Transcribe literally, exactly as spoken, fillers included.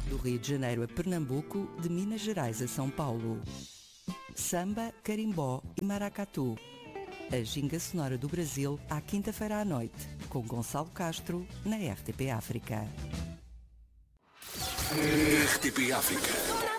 Do Rio de Janeiro a Pernambuco, de Minas Gerais a São Paulo. Samba, carimbó e maracatu. A ginga sonora do Brasil à quinta-feira à noite, com Gonçalo Castro, na R T P África. R T P África.